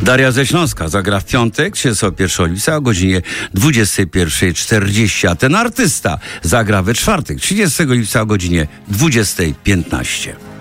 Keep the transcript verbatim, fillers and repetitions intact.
Daria ze Śląska zagra w piątek, trzydziestego pierwszego lipca o godzinie dwudziestej pierwszej czterdzieści, a ten artysta zagra we czwartek, trzydziestego lipca o godzinie dwudziestej piętnaście.